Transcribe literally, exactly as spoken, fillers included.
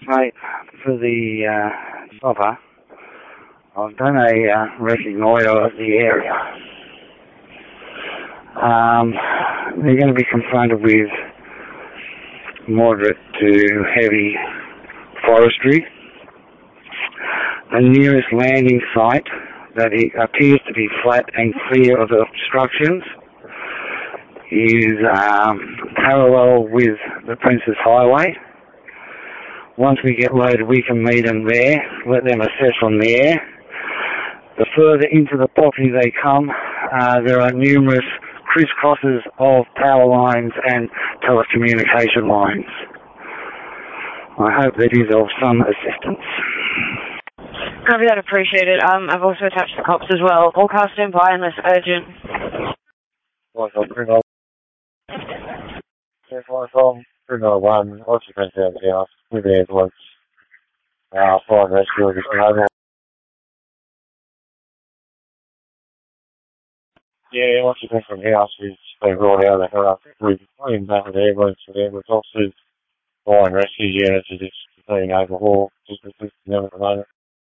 Mate, for the uh, stopper, I've done a uh, reconnoitre of the area. Um, they're going to be confronted with moderate to heavy forestry. The nearest landing site that it appears to be flat and clear of obstructions is um, parallel with the Princess Highway. Once we get loaded, we can meet them there, let them assess from there. The further into the property they come, uh, there are numerous crisscrosses of power lines and telecommunication lines. I hope that is of some assistance. Copy that, appreciate it. Um, I've also attached the cops as well. All cars stand by unless urgent. Like I'll bring on. If I saw bring on one occupant out of the house with the ambulance, uh, fire and rescue will be over. Yeah, occupant from the house is being brought out of the house. We've been back with the ambulance for the ambulance officers, fire and rescue units are just being overhauled, just assisting them at the moment.